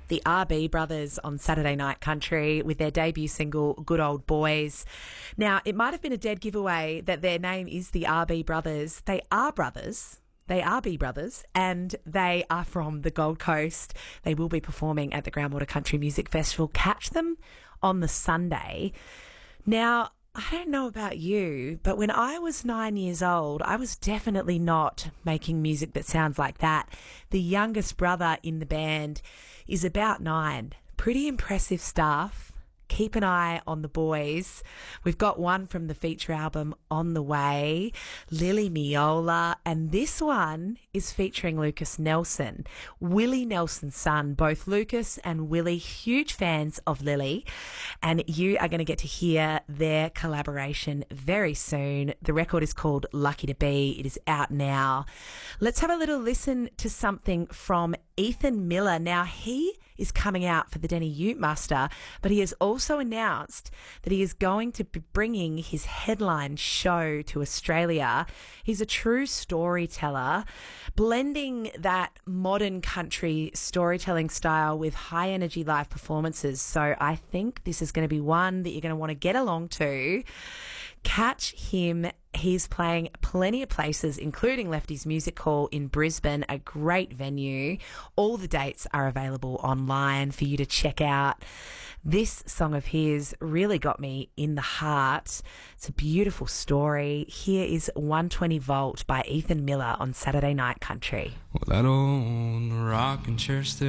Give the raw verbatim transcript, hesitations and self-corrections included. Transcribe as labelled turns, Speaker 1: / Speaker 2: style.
Speaker 1: The R B Brothers on Saturday Night Country with their debut single, Good Old Boys. Now, it might have been a dead giveaway that their name is the R B Brothers. They are brothers. They are B Brothers, and they are from the Gold Coast. They will be performing at the Groundwater Country Music Festival. Catch them on the Sunday. Now, I don't know about you, but when I was nine years old, I was definitely not making music that sounds like that. The youngest brother in the band is about nine. Pretty impressive stuff. Keep an eye on the boys. We've got one from the feature album on the way, Lily Miola, and this one is featuring Lucas Nelson, Willie Nelson's son. Both Lucas and Willie, huge fans of Lily, and you are going to get to hear their collaboration very soon. The record is called Lucky to Be. It is out now. Let's have a little listen to something from Ethan Miller. Now, he is coming out for the Denny Ute Muster, but he has also announced that he is going to be bringing his headline show to Australia. He's a true storyteller, blending that modern country storytelling style with high energy live performances. So I think this is going to be one that you're going to want to get along to. Catch him. He's playing plenty of places, including Lefty's Music Hall in Brisbane, a great venue. All the dates are available online for you to check out. This song of his really got me in the heart. It's a beautiful story. Here is one twenty volt by Ethan Miller on Saturday Night Country.
Speaker 2: Well, that old rocking chair still